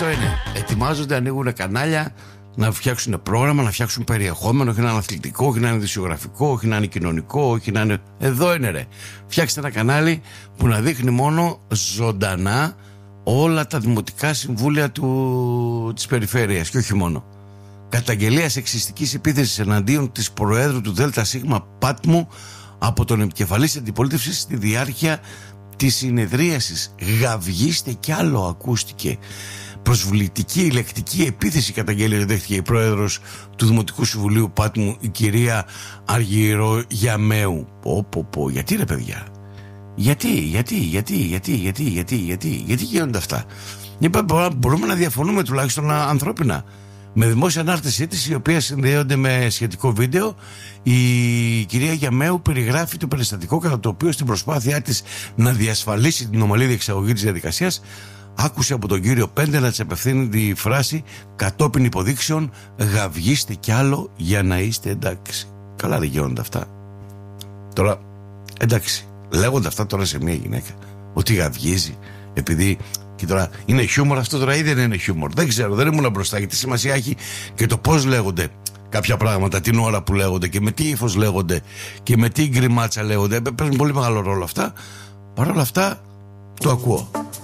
αυτό είναι. Ετοιμάζονται, ανοίγουν κανάλια να φτιάξουν πρόγραμμα, να φτιάξουν περιεχόμενο. Όχι να είναι αθλητικό, όχι να είναι ειδησιογραφικό, όχι να είναι κοινωνικό, όχι να είναι. Εδώ είναι ρε. Φτιάξτε ένα κανάλι που να δείχνει μόνο ζωντανά όλα τα δημοτικά συμβούλια της περιφέρειας και όχι μόνο. Καταγγελία σεξιστικής επίθεσης εναντίον της Προέδρου του ΔΣ Πάτμου από τον επικεφαλής αντιπολίτευσης στη διάρκεια της συνεδρίασης. Γαυγίστε κι άλλο, ακούστηκε. Προσβλητική λεκτική επίθεση καταγγέλει δέχτηκε η πρόεδρος του Δημοτικού Συμβουλίου Πάτμου, η κυρία Γιαμαίου. Πω, γιατί ρε παιδιά? Γιατί γίνονται αυτά? Μπορούμε να διαφωνούμε τουλάχιστον ανθρώπινα. Με δημόσια ανάρτηση αίτηση, η οποία συνδέονται με σχετικό βίντεο, η κυρία Γιαμαίου περιγράφει το περιστατικό κατά το οποίο στην προσπάθειά της να διασφαλίσει την ομαλή διεξαγωγή της διαδικασίας άκουσε από τον κύριο Πέντε να της απευθύνει τη φράση κατόπιν υποδείξεων «Γαυγίστε κι άλλο για να είστε εντάξει». Καλά δεν γίνονται αυτά? Τώρα εντάξει, λέγονται αυτά τώρα σε μια γυναίκα ότι γαυγίζει επειδή... Και τώρα είναι χιούμορ αυτό τώρα ή δεν είναι χιούμορ? Δεν ξέρω, δεν ήμουν μπροστά. Γιατί σημασία έχει και το πώς λέγονται κάποια πράγματα, την ώρα που λέγονται και με τι ύφος λέγονται και με τι γκριμάτσα λέγονται. Παίζουν πολύ μεγάλο ρόλο αυτά. Παρ' όλα αυτά το ακούω.